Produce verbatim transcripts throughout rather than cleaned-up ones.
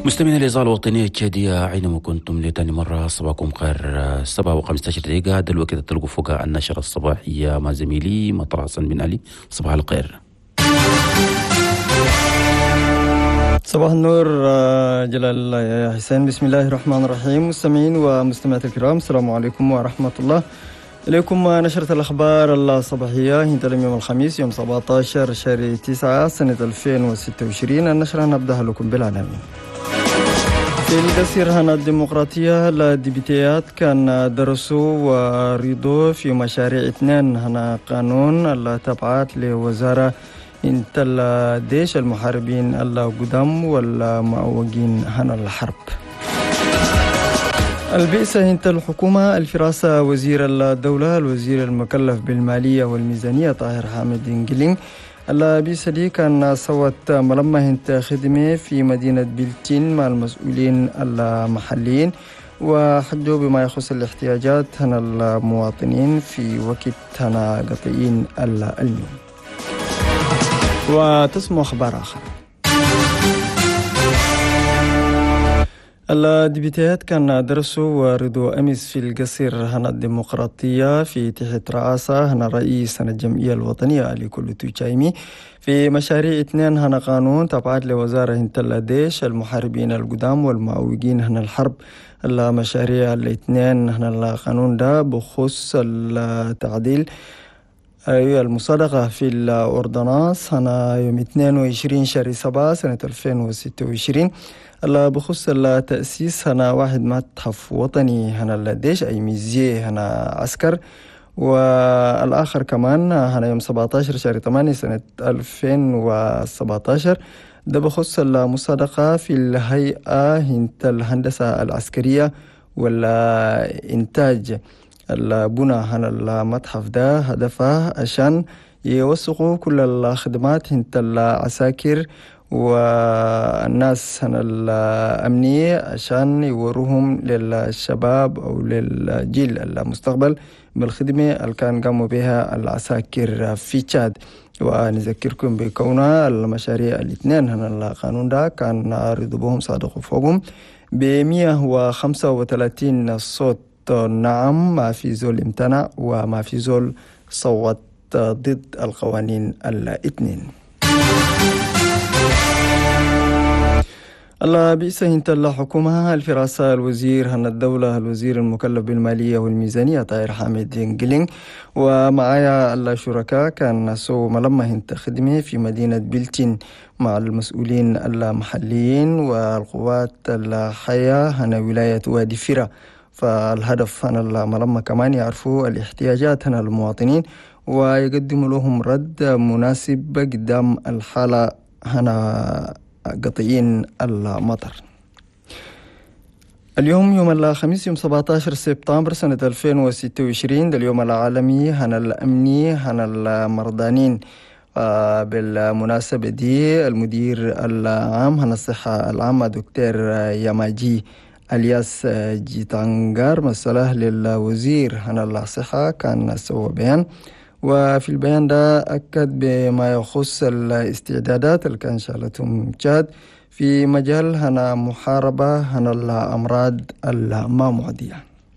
مستمعين الإذاعة الوطنية التشادية أينما كنتم لتاني مرة صباحكم خير. سبعة وخمسة عشر دقيقة دلوقتي تلقوا فوق النشرة الصباحية مع زميلي مطر حسن بن علي. صباح الخير. صباح النور جلال يا حسين. بسم الله الرحمن الرحيم. مستمعين ومستمعات الكرام، السلام عليكم ورحمة الله. إليكم نشرة الأخبار الصباحية هي يوم الخميس يوم سبعة عشر شهر تسعة سنة ألفين وستة وعشرين. النشرة نبدأ لكم بالعناوين. في القصير هنا الديمقراطية الديبيتيات كان درسوا ورضوا في مشاريع اثنين هنا قانون التبعات لوزارة انت الديش المحاربين القدام والمعوقين هنا الحرب. البئسة انت الحكومة الفراسة وزير الدولة الوزير المكلف بالمالية والميزانية طاهر حامد انجلين البئسة دي كان صوت ملمه انت خدمة في مدينة بلتين مع المسؤولين المحليين وحجوا بما يخص الاحتياجات هنا المواطنين في وقت هنا قطعين المياه. وتسمع أخبار آخر. الديبيتيات كان درسوا ورضوا أمس في القصر هنا الديمقراطية في تحت رئاسة هنا رئيس هنا الجمعية الوطنية لكل توجايمي في مشاريع اثنين هنا قانون تبعات لوزارة انت الديش المحاربين القدام والمعوقين هنا الحرب. المشاريع الاثنين هنا القانون ده بخصوص التعديل أيوة المصادقة في الأردناس هنا يوم اثنين وعشرين شهر سبعة سنة ألفين وستة وعشرين. بخصوص التأسيس هنا واحد متحف وطني هنا الديش أي ميزيه هنا عسكر، والآخر كمان هنا يوم سبعة عشر شهر ثمانية سنة ألفين وسبعة عشر. ده بخصوص المصادقة في الهيئة هنت الهندسة العسكرية والإنتاج. البنى هنا المتحف ده هدفه عشان يوثقوا كل الخدمات هنت العساكر والناس هنا الأمنية عشان يوروهم للشباب أو للجيل المستقبل بالخدمة اللي كان قاموا بها العساكر في تشاد. ونذكركم بكونها المشاريع الاثنين هنا القانون ده كان رضبهم صادقوا فوقهم بمية وخمسة وثلاثين صوت نعم، ما في زول امتنع وما في زول صوت ضد القوانين الاثنين. البئسة انت الحكومة الفراسة الوزير هنا الدولة الوزير المكلف بالمالية والميزانية طاهر حامد انجلين ومعايا الشركاء كان سو ملمه انت خدمة في مدينة بلتين مع المسؤولين المحليين والقوات الحية هنا ولاية وادي فيرا. فالهدف هنا الملمه كمان يعرفوا الاحتياجات هنا المواطنين ويقدموا لهم رد مناسب قدام الحالة هنا قطعين المطر. اليوم يوم الخميس يوم سبعة عشر سبتمبر سنة ألفين وستة وعشرين ده اليوم العالمي هنا الأمني هنا المرضانين. بالمناسبة دي المدير العام هنا الصحة العامة دكتور ياماجي الياس جيتانغار مسألة للوزير هنا الصحة كان سوى بيان، وفي البيان ده أكد بما يخص الاستعدادات اللي كان شغلتهم تشاد في مجال هنا محاربة هنا الأمراض اللامعدية.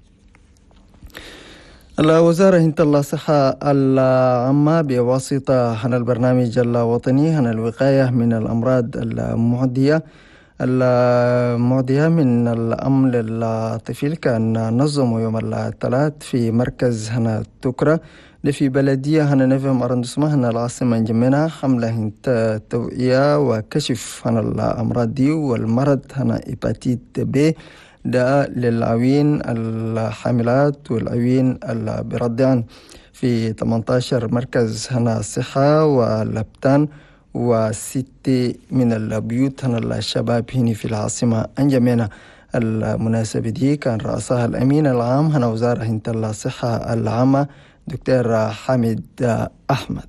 الوزارة انت الصحة العامة بواسطة هنا البرنامج الوطني هنا الوقاية من الأمراض المعدية المعدية من الأمن للطفل كان نظموا يوم الثلاث في مركز هنا تكرة في بلدية هنا نفهم أرندسمة هنا العاصمة جمينة حملة هنت توعية وكشف هنا الأمراض دي والمرض هنا إباتيت بي ده للعوين الحاملات والعوين البردان في ثمانية عشر مركز هنا الصحة واللبتان وستة من البيوت هنا الشباب هنا في العاصمة أنجمينة. المناسبة دي كان رأسها الأمين العام هنا وزارة هنت الصحة العامة دكتور حامد أحمد.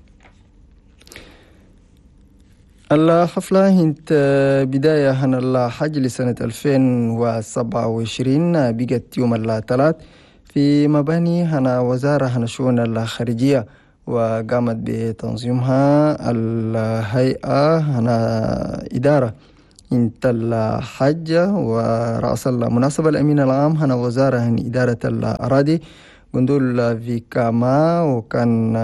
الحفلة هنت بداية هنا الحج لسنة ألفين وسبعة وعشرين بقت يوم الثلاث في مباني هنا وزارة هنا شؤون الخارجية وقامت بتنظيمها الهيئة هنا إدارة انت الحج، ورأس المناسبة الأمين العام هنا وزارة هن إدارة الأراضي قندول فيكاما، وكان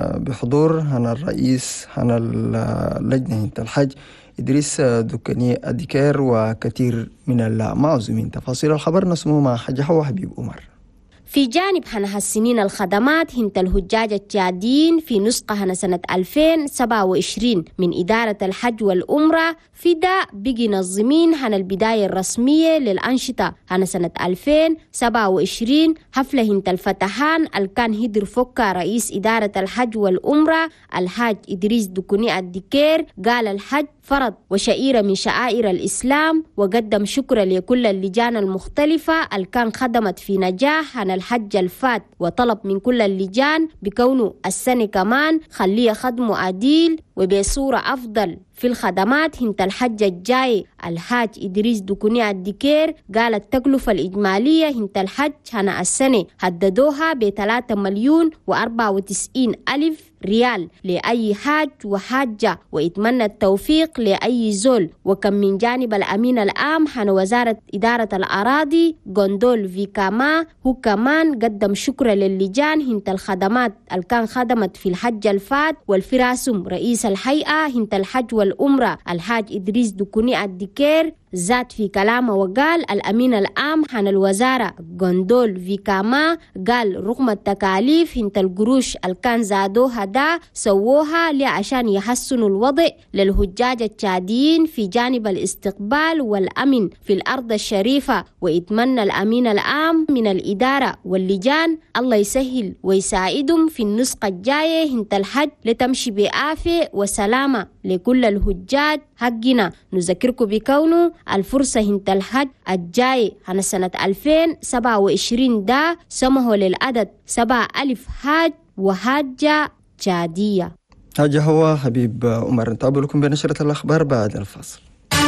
بحضور هنا الرئيس هنا اللجنة انت الحج إدريس دكاني الدكير وكثير من المعزومين. تفاصيل الخبر نسمو مع حاج حوا حبيب عمر. في جانب هنا السنين الخدمات هنت الهجاج التشاديين في نسخة هنا سنة ألفين وسبعة وعشرين من إدارة الحج والأمرة فدا بقي نظمين هنا البداية الرسمية للأنشطة هنا سنة ألفين وسبعة وعشرين حفلة هنت الفتحان الكان هدر فكا رئيس إدارة الحج والأمرة الحاج إدريس دكوني الدكير. قال الحج فرض وشعيرة من شعائر الإسلام، وقدم شكر لكل اللجان المختلفة الكان خدمت في نجاح عن الحج الفات، وطلب من كل اللجان بكونه السنة كمان خليه خدمه عديل وبصورة أفضل في الخدمات هنت الحج الجاي. الحاج إدريس دكوني الدكير قال التكلفة الإجمالية هنت الحج هنا السنة هددوها بثلاثة مليون وأربعة وتسعين ألف ريال لأي حاج وحاجة، ويتمنى التوفيق لأي زول. وكم من جانب الأمين العام عن وزارة إدارة الأراضي غوندول فيكاما هو كمان قدم شكر للجان هنت الخدمات الكان خدمت في الحج الفات، والفراسم رئيس الهيئة هنت الحج والأمرة الحاج إدريس دكوني الدكير زاد في كلامه وقال الأمين العام عن الوزارة غوندول فيكاما قال رغم التكاليف هنت القروش الكان زادوها دا سووها لعشان يحسنوا الوضع للهجاج التشاديين في جانب الاستقبال والأمن في الأرض الشريفة. ويتمنى الأمين العام من الإدارة واللجان الله يسهل ويساعدهم في النسخة الجاية هنت الحج لتمشي بعافية وسلامة لكل الهجاج. حقنا نذكركم بكونه الفرصة هنت الحج الجاي عن سنة ألفين وسبعة وعشرين دا سمحوا للعدد سبعة ألف حاج وحاجة تشادية. حاج حوا حبيب عمر. نتابع لكم بنشرة الأخبار بعد الفاصل.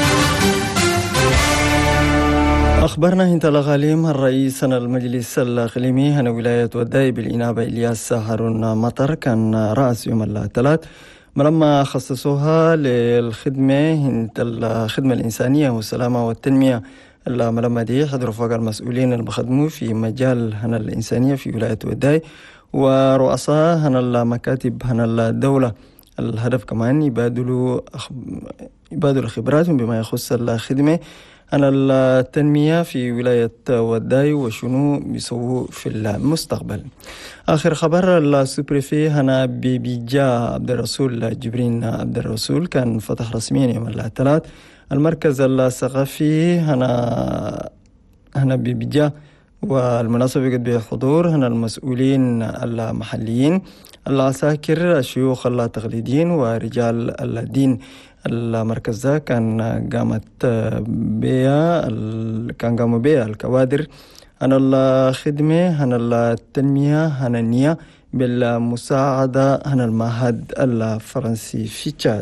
أخبرنا هنت الأغاليم الرئيس المجلس الإقليمي هنا ولاية وداي بالإنابة إلياس هارون مطر كان رأس يوم الثلاث لما خصصوها للخدمة هنت الخدمة الإنسانية والسلامة والتنمية. الملمة دي حضروا فوق المسؤولين اللي بخدموا في مجال هنا الإنسانية في ولاية وداي ورؤساء هنا المكاتب هنا الدولة. الهدف كمان يبادلوا يبادلوا خبراتهم بما يخص الخدمة هنا التنمية في ولاية وداي وشنو بيسووا في المستقبل. آخر خبر السوبريفي هنا ببيجا عبد الرسول جبرين عبد الرسول كان فتح رسميا يوم الثلاث المركز الثقافي هنا هنا ببيجا، والمناسبة قد بحضور هنا المسؤولين المحليين العساكر الشيوخ التقليديين ورجال الدين. المركز ده كان قامت بيا كان قاموا بيا الكوادر عن الخدمة عن التنمية عن النية بالمساعدة عن المعهد الفرنسي في تشاد.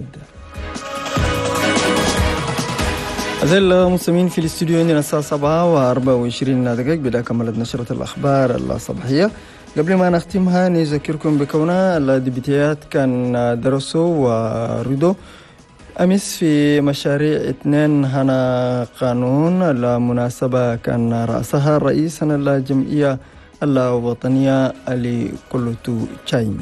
أعزائي المستمعين في الاستوديو عندنا الساعة سبعة وأربعة وعشرين دقيقة بدأ كملت نشرة الأخبار الصباحية. قبل ما نختمها نذكركم بكونها الديبيتيات كان درسوا وردوا أمس في مشاريع اثنين هنا قانون. المناسبة كان رأسها الرئيس هنا الجمعية الوطنية اللي كلتو تشايمي.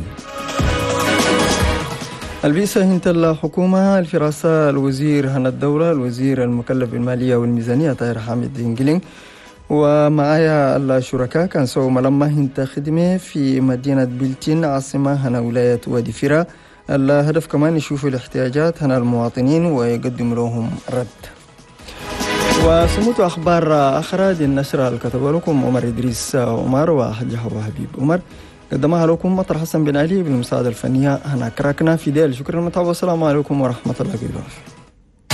البئسة هنت الحكومة الفراسة الوزير هنا الدولة الوزير المكلف بالمالية والميزانية طاهر حامد دينجلينج، ومعايا الشركاء كان سووا ملمة هنت خدمة في مدينة بلتين عاصمة هنا ولاية وادي فيرا. الهدف كمان يشوفوا الاحتياجات هنا المواطنين ويقدموا لهم رد. وسموت أخبار أخرى دي النشرة اللي كتبوا لكم عمر إدريس عمر وحاج حوا حبيب عمر، قدمها لكم مطر حسن بن علي بالمساعدة الفنية هنا كراكنا في ديل. شكرا للمتابعة والسلام عليكم ورحمة الله وبركاته.